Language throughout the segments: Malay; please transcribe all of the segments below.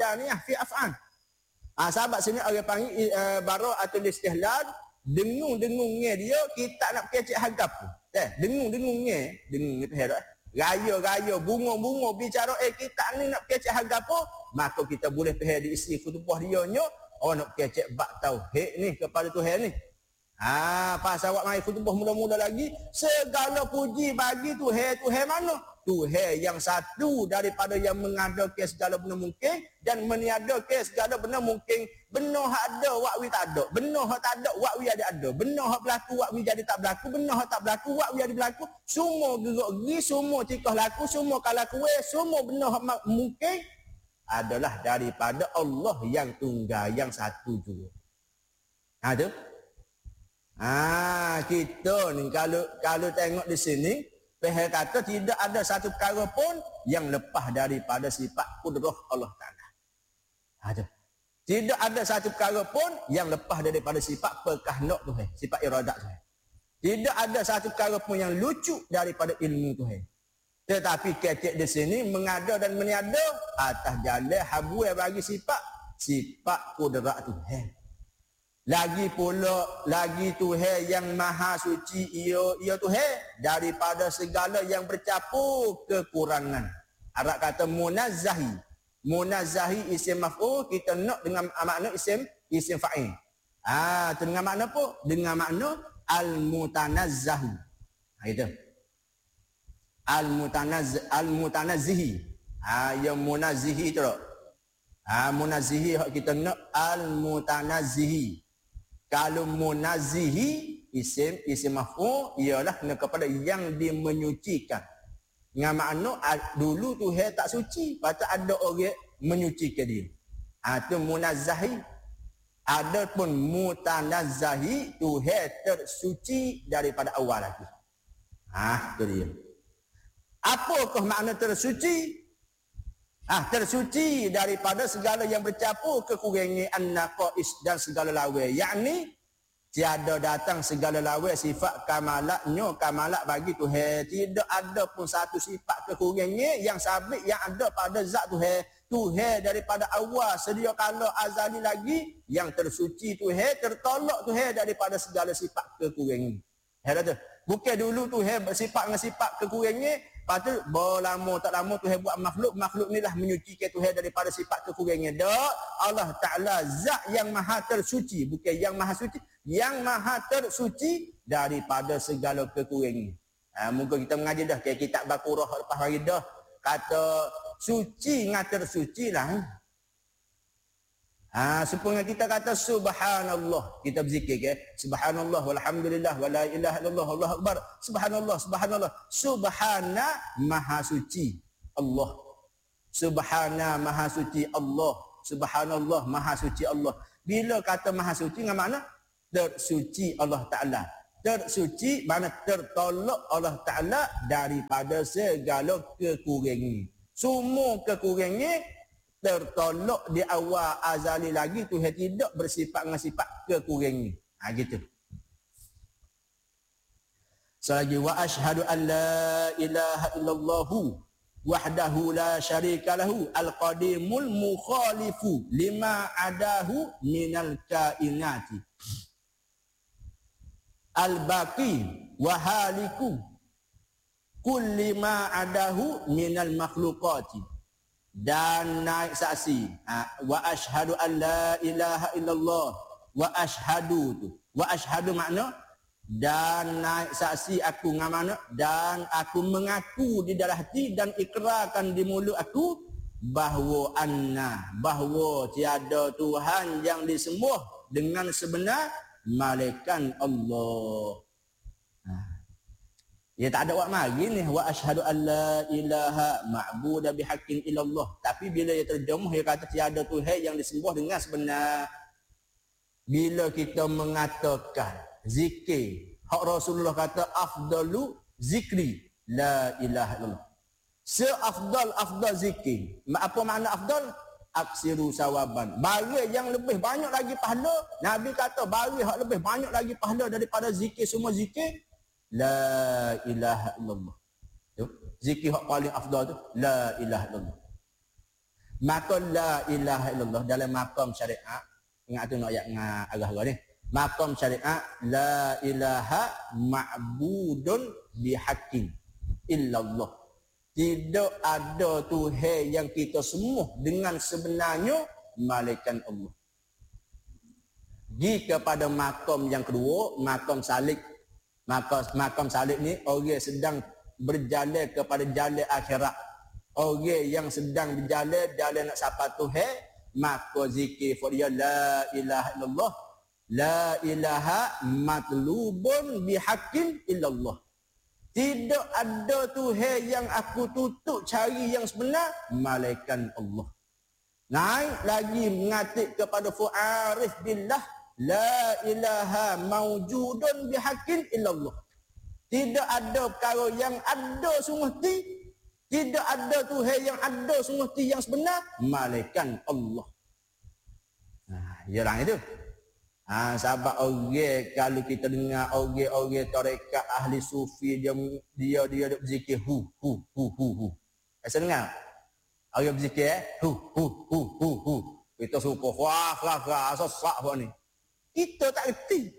thaniyah fi af'an. Sahabat sini orang panggil bara'atul istihlal, dengung-dengungnya dia kita nak kecek harga pun. Dengung-dengungnya, dengung itu heran. Raya-raya, bunga-bunga bicara kita ni nak kecek harga pun, maka kita boleh pergi di isi khutbah dia nya, nak kecek bab tauhid ni kepada Tuhan ni. Pas awak mai khutbah mula-mula lagi, segala puji bagi Tuhan mana? Tuhan yang satu daripada yang mengadakan segala benda mungkin dan meniadakan segala benda mungkin. Benar ada wak wi tak ada, benar tak ada wak wi ada, benar berlaku wak wi jadi tak berlaku, benar tak berlaku wak wi jadi berlaku. Semua gerak-geri, semua cikah laku, semua kalaku semua benar mungkin adalah daripada Allah yang tunggal, yang satu juga. Ada? Kita ni kalau tengok di sini, Pihak kata tidak ada satu perkara pun yang lepas daripada sifat kudrah Allah Ta'ala. Ada. Tidak ada satu perkara pun yang lepas daripada sifat perkahndak Tuhan, sifat iradat Tuhan. Tidak ada satu perkara pun yang lucu daripada ilmu Tuhan. Tetapi kecek di sini mengada dan meniada atas jalan habuai bagi sifat kudrah Tuhan. Lagi pula lagi Tuhan yang maha suci ia Tuhan daripada segala yang bercampur kekurangan. Arab kata munazzahi. Munazzahi isim maf'ul kita nak dengan makna isim fa'il. Dengan makna apa? Dengan makna al-mutanazzahu. Itu. Al-mutanazzihi. Yang munazzihi tu. Munazzihi kita nak al-mutanazzihi. Kalau munazzihi isim maf'ul ialah kepada yang dimenyucikan. Dengan makna dulu Tuhan tak suci, patut ada orang menyucikan dia. Itu munazzahi. Adapun mutanazzahi Tuhan tersuci daripada awal lagi. Itu dia. Apakah makna tersuci? Tersuci daripada segala yang bercampur kekurangan naqais dan segala lawai. Yakni tiada datang segala lawai sifat kamalat bagi Tuhan. Tidak ada pun satu sifat kekurangan yang sabit yang ada pada zat Tuhan. Tuhan daripada awal sedia kala azali lagi yang tersuci Tuhan, tertolak Tuhan daripada segala sifat kekurangan. Bukan dulu Tuhan bersifat dengan sifat kekurangan. Lepas tu, lama tak lama Tuhan buat makhluk ni lah menyucikan Tuhan daripada sifat kekurangan. Allah Ta'ala zat yang maha tersuci. Bukan yang maha suci. Yang maha tersuci daripada segala kekurangan. Mungkin kita mengaji dah. Kayak kitab Baqarah lepas hari dah. Kata suci dengan tersuci lah. Supaya kita kata subhanallah, kita berzikir ke subhanallah walhamdulillah wala ilaha illallah Allahu akbar, subhanallah subhana maha suci Allah, subhana maha suci Allah, subhanallah maha suci Allah. Bila kata maha suci dengan makna tersuci Allah Taala, tersuci mana tertolak Allah Taala daripada segala kekurangan. Semua kekurangan tertolak di awal azali lagi Tuhan tidak bersifat dengan sifat kekurangan. Gitu. Selagi wa asyhadu an la ilaha illallah wahdahu la syarika lahu al-qadimul mukhalifu lima adahu minal kainati al-baqi wa haliku kulli ma adahu minal makhluqati. Dan naik saksi wa asyhadu an la ilaha illallah wa asyhadu makna dan naik saksi aku dengan makna dan aku mengaku di dalam hati dan ikrarkan di mulut aku bahawa tiada Tuhan yang disembah dengan sebenar malaikat Allah. Ya tak ada wak mari ni wa asyhadu an la ilaha ma'budu bihaqqin illallah. Tapi bila dia terjemah dia kata tiada Tuhan yang disembah dengan sebenar. Bila kita mengatakan zikir, hak Rasulullah kata afdalu zikri la ilaha illallah. Seafdal zikir. Apa makna afdal? Aksiru sawaban. Bagi yang lebih banyak lagi pahala. Nabi kata bagi hak lebih banyak lagi pahala daripada zikir semua zikir. La ilaha illallah. Tu zikir hak paling afdal tu la ilaha illallah. Maka la ilaha illallah dalam maqam syariat. Ingat tu nak ayat dengan arah ni. Maqam syariat la ilaha ma'budun bihaqqin illallah. Tidak ada Tuhan yang kita sembah dengan sebenarnya malaikat Allah. Pergi kepada makam yang kedua, makam salik. Makam salik ni orang sedang berjalan kepada jalan akhirat. Orang yang sedang berjalan jalan nak sapa Tuhan, maka zikir dia la ilaha illallah. La ilaha matlubun bihaqqin illallah. Tidak ada Tuhan yang aku tutup cari yang sebenar, malaikat Allah. Naik lagi mengatik kepada fu'arif billah, la ilaha mawjudun bihaqqin illallah. Tidak ada perkara yang ada sungguh-ti, tidak ada Tuhan yang ada sungguh-ti yang sebenar, malaikat Allah. Yalah itu. Sebab orang kalau kita dengar orang tarekat ahli sufi dia berzikir hu. Saya dengar orang berzikir hu. Kita suka wah sesak buat ni. Kita tak reti.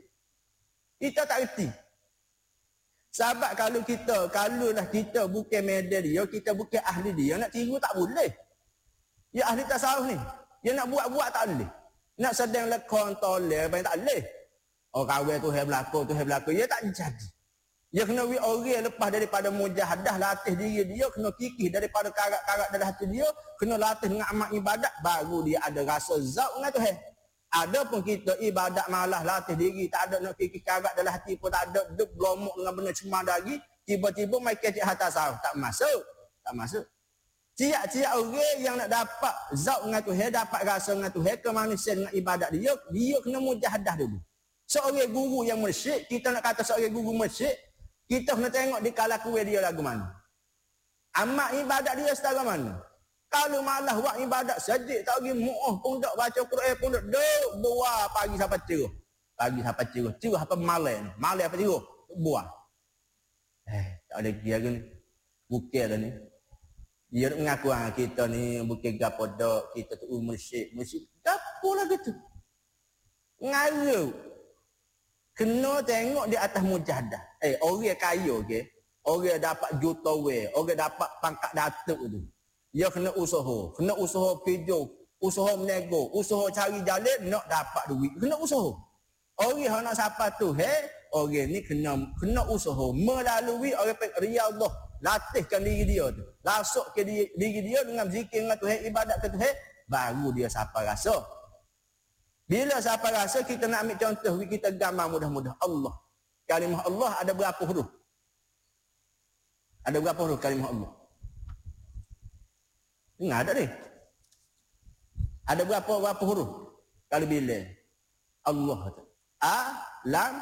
Sebab kalau lah kita bukan media dia, kita bukan ahli dia, nak tiru tak boleh. Ya ahli tasawuf ni, dia nak buat tak boleh. Nak sedang lekon toleh banyak tak boleh. Oh kahwin tu berlaku, ya tak jadi. Dia kena orang lepas daripada mujahadah latih diri dia, kena kikih daripada karak-karak dalam hati dia, kena latih dengan amal ibadat, baru dia ada rasa zauk dengan Tuhan. Ada pun kita ibadat malah latih diri, tak ada nak kikih karak dalam hati pun tak ada, duk blomok dengan benda cemar lagi, tiba-tiba mai kecik atas sahur, tak masuk. Tiap-tiap orang yang nak dapat zauk dengan Tuhan, dapat rasa dengan Tuhan, kemanusiaan dengan ibadat dia kena mujahadah dulu. Seorang guru yang mursyid, kita nak kata seorang guru mursyid, kita kena tengok di kelakuan dia lagu mana. Amat ibadat dia setara mana. Kalau malah buat ibadat sajid, tak pergi mu'ah pun tak, baca Quran pun tak, duk buah pagi sampai cerah. Cerah apa malam apa cerah, buah. Tak ada kira ni. Bukit dah ni. Dia mengaku kita ni bukan gapo dak, kita tu mursyid. Gapo lah gitu. Ngaru. Kena tengok di atas mujahadah. Orang kaya okey. Orang dapat juta orang dapat pangkat datuk tu. Dia kena usaha pijo, usaha menego, usaha cari jalan nak dapat duit. Kena usaha. Orang yang nak sapa tu, orang ni kena usaha melalui orang riyadhah. Latihkan diri dia tu. Lasukkan diri dia dengan zikir dengan Tuhan, ibadat ke Tuhan, baru dia sapa rasa. Bila sapa rasa, kita nak ambil contoh, kita gambar mudah-mudah. Allah. Kalimah Allah ada berapa huruf? Ada berapa huruf kalimah Allah? Ingat ada ni? Ada berapa huruf? Kalau bila Allah tu. Lam.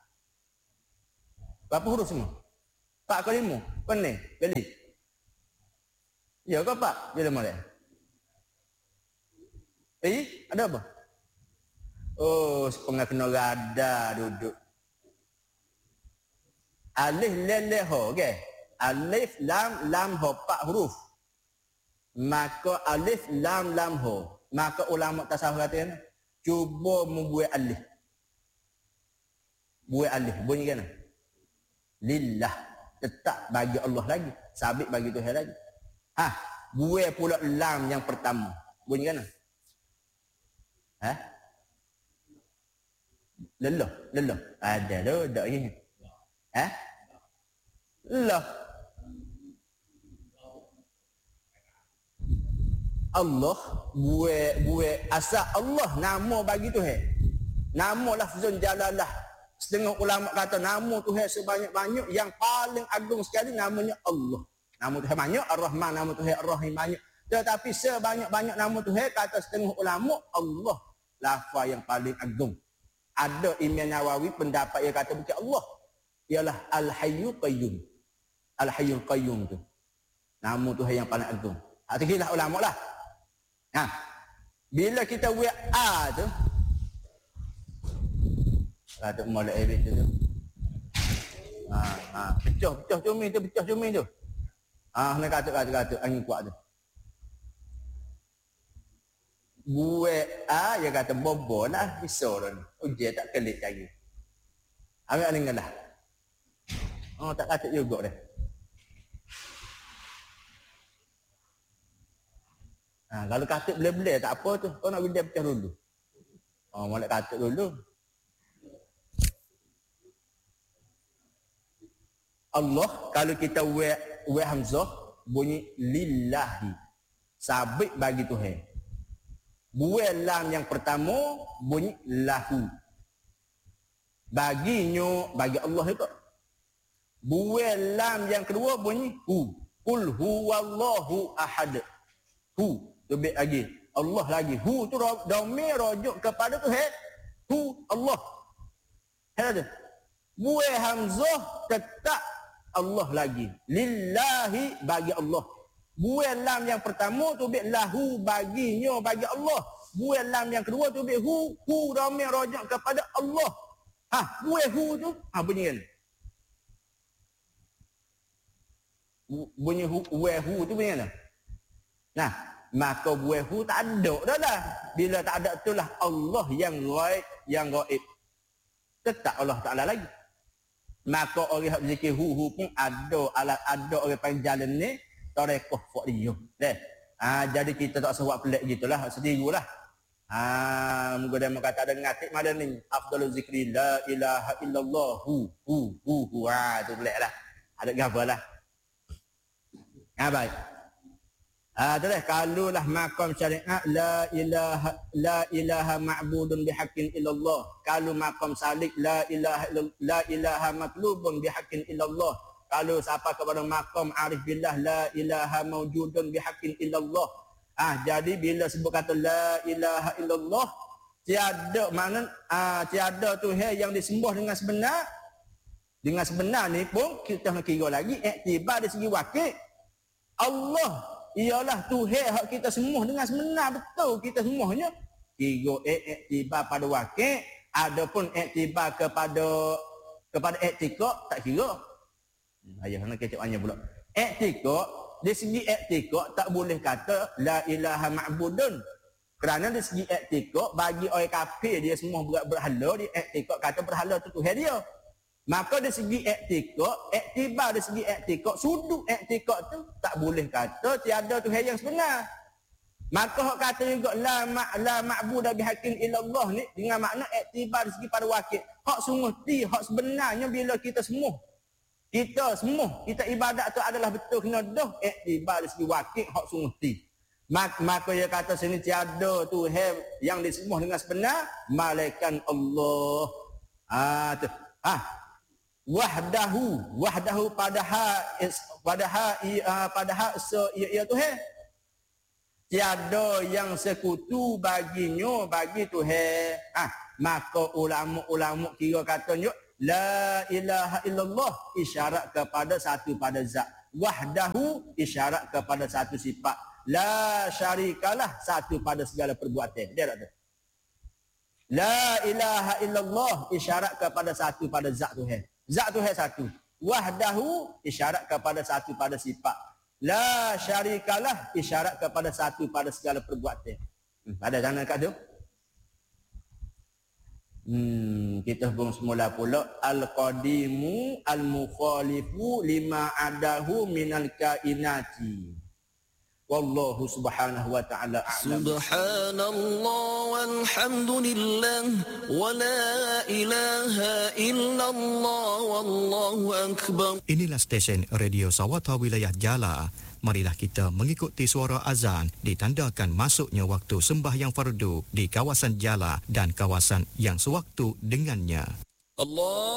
Berapa huruf semua? 4 ke 5? Pening? Beli? Ya ke 4? Bila mulai? Ada apa? Oh, setengah kena rada duduk. Alif, lam, ho, okey? Alif, lam, ho, 4 huruf. Maka alif, lam, ho. Maka ulama tasawuf kata kan? Cuba membuat alif. Buat alif. Bunyi kan? Lillah. Tetap bagi Allah lagi. Sabit bagi Tuhan lagi. Buat pula lam yang pertama. Bunyi kan? Lelah. Ada dah, tak ini. Lah. Allah buat asal Allah nama bagi Tuhan. Nama lafzun jalalah. Setengah ulama kata nama Tuhan sebanyak-banyak, yang paling agung sekali namanya Allah. Nama Tuhan banyak, Ar-Rahman, nama Tuhan Ar-Rahim banyak. Tetapi sebanyak-banyak nama Tuhan, kata setengah ulama, Allah lafaz yang paling agung. Ada Imam Nawawi pendapat yang kata bukan Allah, ialah Al-Hayyul Qayyum. Al-Hayyul Qayyum tu nama Tuhan yang paling agung. Itulah ulama lah. Bila kita buat A tu, kata mulai tu. Pecah cumi tu. Nak kata angin kuat tu. buat dia kata bobo lah pisau dah ni. Ujian tak kelik lagi. Ambil dengan lah. Oh tak kata juga dah. Kalau kata boleh-boleh tak apa tu. Kau nak bila pecah dulu. Molek kata dulu. Allah kalau kita wa hamzah bunyi lillahi. Sabit bagi Tuhan. Buat lam yang pertama bunyi lahu. Baginyo bagi Allah itu. Buat lam yang kedua bunyi hu. Qul huwallahu ahad. Hu. Lebih lagi. Allah lagi. Hu tu domir rujuk kepada Tuhan. Hu Allah. Ada. Buat hamzah tetap Allah lagi. Lillahi bagi Allah. Buat lam yang pertama tu bit lahu baginyo bagi Allah. Buat lam yang kedua tu bit hu domir rujuk kepada Allah. Buat hu tu bunyi kan. Bunyi hu tu bunyi kan. Nah, maka buat hu tak ada dah lah. Bila tak ada itulah Allah yang gaib. Tetap Allah Taala lagi. Maka orang yang zikir hu pun ada orang panggil jalan ni tarekoh fak dia. Jadi kita tak sebab pelik gitulah, sendirilah. Moga dia kata ada ngatik malam ni afdalul zikri la ilaha illallah hu. Tu peliklah. Ada gabalah. Baik. Itulah kalulah maqam syariat la ilaha ma'budun bihaqqin illallah. Kalau maqam salik la ilaha matlubun bihaqqin illallah. Kalau siapa kepada maqam arif billah la ilaha mawjudun bihaqqin illallah. Jadi bila sebut kata la ilaha illallah, tiada makna tiada Tuhan yang disembah dengan sebenar. Dengan sebenar ni pun kita nak kira lagi iktibar dari segi wakil. Allah ialah Tuhan hak kita semua dengan sebenar betul kita semuanya. Kira iktibar pada wakil, adapun iktibar kepada etika tak kira. Ayah nak kecek banyak pula. Etika, dari segi etika tak boleh kata la ilaha ma'budun. Kerana dari segi etika bagi orang kafir dia semua berhala, dia etika kata berhala tu Tuhan dia. Maka dari segi etika, iktibar dari segi etika, sudut etika tu tak boleh kata tiada Tuhan yang sebenar. Maka hak kata juga la ma'budu bihaqqin illallah ni dengan makna iktibar dari segi pada wakil. Hak sungguh hak sebenarnya bila kita semua ibadat tu adalah betul kena dah iktibar dari segi wakil hak sungguh maka dia kata sini tiada Tuhan yang disembah dengan sebenar malaikat Allah. Wahdahu padahal ia Tuhan. Tiada yang sekutu baginya bagi Tuhan. Maka ulama kira katanya la ilaha illallah isyarat kepada satu pada zat. Wahdahu isyarat kepada satu sifat. La syarikalah satu pada segala perbuatan. Dia tak ada. La ilaha illallah isyarat kepada satu pada zat Tuhan. Zat Tuhan satu. Wahdahu isyarat kepada satu pada sifat. La syarikalah isyarat kepada satu pada segala perbuatan. Ada sana kat tu? Kita pun semula pula al-qadimu al-mukhalifu lima adahu minal kainati. Wallahu subhanahu wa ta'ala a'lam. Subhanallah walhamdulillah wa la ilaha illallah wallahu akbar. Inilah stesen Radio Sawata Wilayah Jala. Marilah kita mengikuti suara azan ditandakan masuknya waktu sembahyang fardu di kawasan Jala dan kawasan yang sewaktu dengannya. Allah